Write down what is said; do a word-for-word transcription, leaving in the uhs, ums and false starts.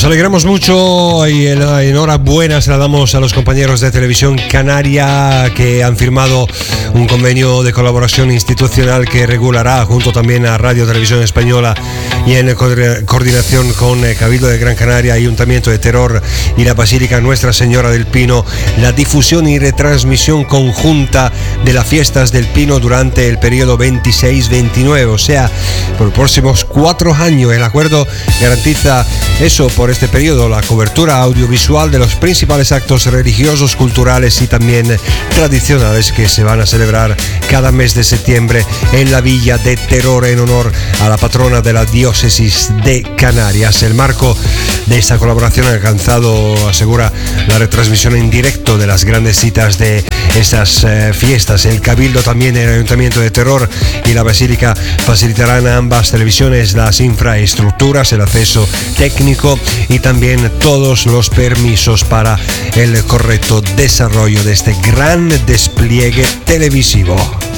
Nos alegramos mucho y la enhorabuena se la damos a los compañeros de Televisión Canaria que han firmado un convenio de colaboración institucional que regulará, junto también a Radio Televisión Española y en coordinación con Cabildo de Gran Canaria, Ayuntamiento de Teror y la Basílica Nuestra Señora del Pino, la difusión y retransmisión conjunta de las fiestas del Pino durante el periodo veintiséis veintinueve, o sea, por los próximos cuatro años. El acuerdo garantiza eso por este periodo, la cobertura audiovisual de los principales actos religiosos, culturales y también tradicionales que se van a celebrar cada mes de septiembre en la villa de Teror en honor a la patrona de la diócesis de Canarias. El marco de esta colaboración ha alcanzado, asegura, la retransmisión en directo de las grandes citas de estas eh, fiestas. El Cabildo, también el Ayuntamiento de Teror y la Basílica facilitarán a ambas televisiones las infraestructuras, el acceso técnico y también todos los permisos para el correcto desarrollo de este gran despliegue televisivo.